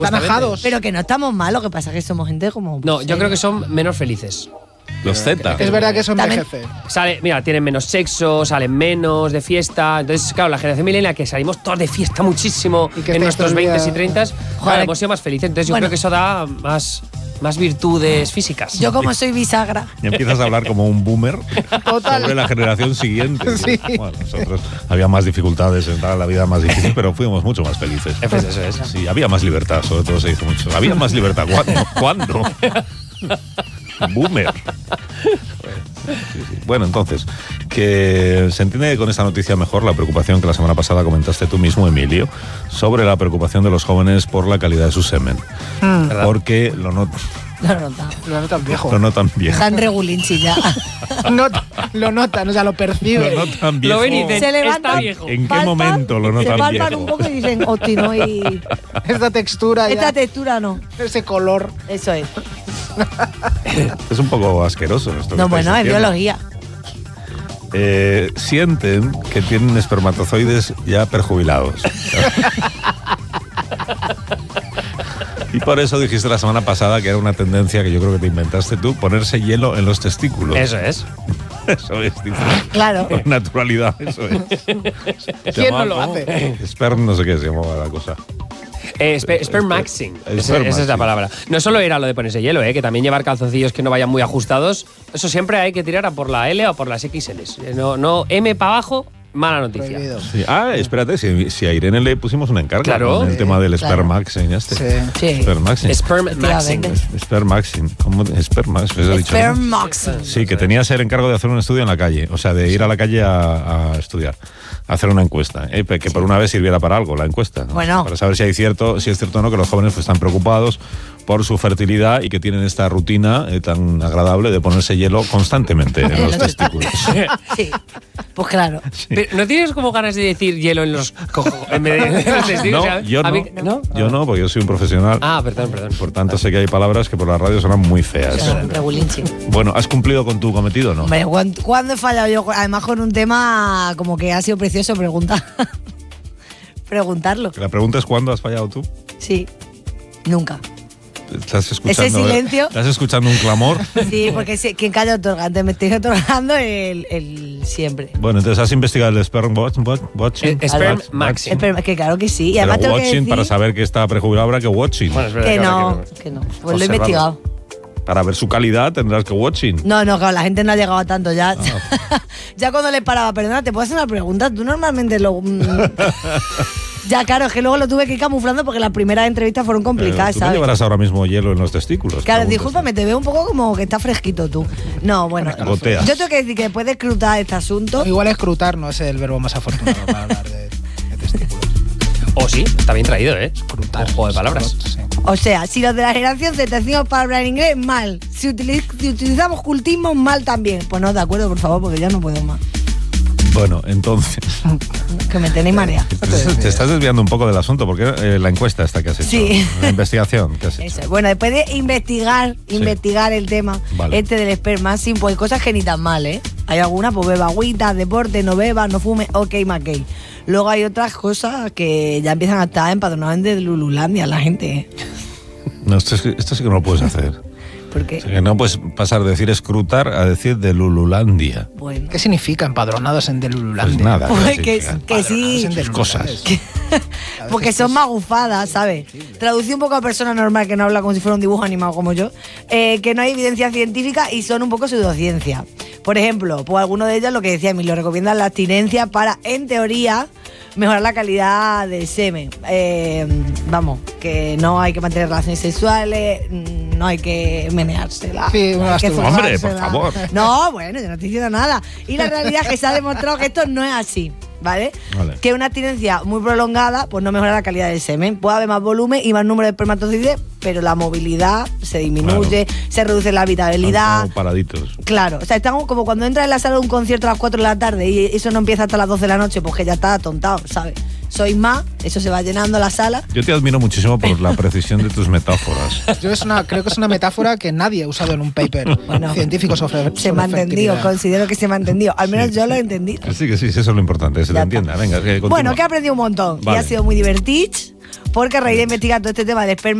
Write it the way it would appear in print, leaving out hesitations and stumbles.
Tanajados. Pero que no estamos mal, lo que pasa es que somos gente como... No, yo creo que son menos felices. Los Z. Es verdad que eso También- envejece. Mira, tienen menos sexo, salen menos de fiesta. Entonces, claro, la generación milenial que salimos todos de fiesta muchísimo Y que en estáis nuestros todo el 20 día- y 30, claro, hemos sido más felices. Entonces, yo Bueno. creo que eso da más virtudes físicas. Yo como soy bisagra. Y empiezas a hablar como un boomer Total. sobre la generación siguiente. Sí. Bueno, nosotros había más dificultades, entraba la vida más difícil, pero fuimos mucho más felices. Pues eso es. Sí, había más libertad, sobre todo se dice mucho. Había más libertad. ¿Cuándo? Boomer. Sí. Bueno, entonces, que se entiende con esta noticia mejor la preocupación que la semana pasada comentaste tú mismo, Emilio, sobre la preocupación de los jóvenes por la calidad de su semen. ¿Verdad? Porque lo No nota. Lo notan viejo. lo notan bien. Tan regulinchi ya. Lo notan, o sea, lo perciben. Lo notan viejo. Lo ven y dicen, Se está levantan, viejo. ¿En qué palpan, momento lo se notan palpan viejo? un poco y dicen, hostia, no, y Esta textura esta ya, textura no. ese color. Eso es. Es un poco asqueroso esto. No, que bueno, es estáis diciendo. biología. Sienten que tienen espermatozoides ya perjubilados. Y por eso dijiste la semana pasada que era una tendencia que yo creo que te inventaste tú, ponerse hielo en los testículos. Eso es. Eso es, dice. Claro. Con naturalidad, eso es. ¿Quién no lo hace? Sperm, no sé qué se llamaba la cosa. Spermaxing. Esa es Spermaxing. la palabra. No solo era lo de ponerse hielo, que también llevar calzoncillos que no vayan muy ajustados. Eso siempre hay que tirar a por la L o por las XL. No M para abajo, mala noticia. Prohibido. Sí. Ah, espérate, si a Irene le pusimos un encargo Claro. con el tema del Claro. Spermaxing. Sí. Sí. Spermaxing. Spermaxing. Efectivamente. Spermaxing. ¿Cómo? Spermaxing. ¿Eso has dicho, no? Spermaxing. Sí, que tenías el encargo de hacer un estudio en la calle, o sea, de ir a la calle a estudiar, a hacer una encuesta, que por una vez sirviera para algo la encuesta, ¿no? Bueno. Para saber si es cierto o no que los jóvenes pues, están preocupados por su fertilidad y que tienen esta rutina tan agradable de ponerse hielo constantemente en los testículos. Sí. Pues claro. Pero, ¿no tienes como ganas de decir hielo en los en vez de en los testículos? No, O sea, yo a no. mí- ¿no? Yo no, porque yo soy un profesional. Ah, perdón. Por tanto, sé que hay palabras que por la radio suenan muy feas. Regulinchi. Bueno, ¿has cumplido con tu cometido o no? Hombre, ¿cuándo he fallado yo? Además con un tema como que ha sido precioso preguntarlo. La pregunta es ¿cuándo has fallado tú? Sí. Nunca. ¿Estás escuchando, Ese silencio. ¿Estás escuchando un clamor? Sí, porque quien calla otorga. Entonces me estoy otorgando el siempre. Bueno, entonces has investigado el sperm watching. Spermaxing. Es que claro que sí. Y Pero además tengo que watching, decir para saber que está prejubilado habrá que watching. Bueno, es verdad que habrá no. Pues lo he observarlo. investigado. Para ver su calidad tendrás que watching. No, claro, la gente no ha llegado a tanto ya. Ya cuando le paraba, perdona, ¿te puedo hacer una pregunta? Tú normalmente lo... Ya, claro, es que luego lo tuve que ir camuflando porque las primeras entrevistas fueron complicadas, Tú no ¿sabes? llevarás ahora mismo hielo en los testículos. Claro, preguntas. discúlpame, te veo un poco como que está fresquito tú. No, bueno. Goteas. Yo tengo que decir que después de escrutar este asunto... Igual escrutar no es el verbo más afortunado para hablar de testículos. O sí, está bien traído, Escrutar. Un juego de palabras. Sí. O sea, si los de la generación Z decimos palabras en inglés, mal. Si utilizamos cultismo, mal también. Pues no, de acuerdo, por favor, porque ya no puedo más. Bueno, entonces. Que me tenéis marea. Te estás desviando un poco del asunto, porque la encuesta esta que has hecho. Sí. La investigación que has hecho. Eso. Bueno, después de investigar el tema Vale. del spermaxing, pues hay cosas que ni tan mal, ¿eh? Hay algunas, pues beba agüita, deporte, no beba, no fume, ok, McKay. Luego hay otras cosas que ya empiezan a estar empadronadas de Lululandia la gente, ¿eh? No, esto sí que no lo puedes hacer. Porque, O sea, que no puedes pasar de decir escrutar a decir de Lululandia. bueno, ¿Qué significa empadronados en Delululandia? Pues nada. pues ¿qué que significa? sí, En Delululandia. cosas. porque son magufadas, ¿sabes? Traducí un poco a persona normal que no habla como si fuera un dibujo animado como yo, que no hay evidencia científica y son un poco pseudociencia. Por ejemplo, pues alguno de ellos, lo que decía Emilio, recomiendan la abstinencia para, en teoría, mejorar la calidad del semen. Vamos, que no hay que mantener relaciones sexuales, no hay que meneársela. Sí, no hay que masturbarse. Hombre, por forzársela. favor. No, bueno, yo no estoy diciendo nada. Y la realidad es que se ha demostrado que esto no es así, ¿vale? Vale. Que una abstinencia muy prolongada pues no mejora la calidad del semen. Puede haber más volumen y más número de espermatozoides, pero la movilidad se disminuye, se reduce la habitabilidad. Están como paraditos. Claro, o sea, estamos como cuando entras en la sala de un concierto a las 4 de la tarde y eso no empieza hasta las 12 de la noche, pues que ya está atontado, ¿sabes? Sois más, eso se va llenando la sala. Yo te admiro muchísimo por la precisión de tus metáforas. Creo que es una metáfora que nadie ha usado en un paper Bueno, científico sobre Se me ha entendido, fertilidad. considero que se me ha entendido. Al menos Sí, yo sí. lo he entendido. Sí, eso es lo importante, que se te Ya entienda. está. Venga, que continúa. Bueno, que he aprendido un montón Vale. y ha sido muy divertido. porque a raíz de investigar todo este tema de esperma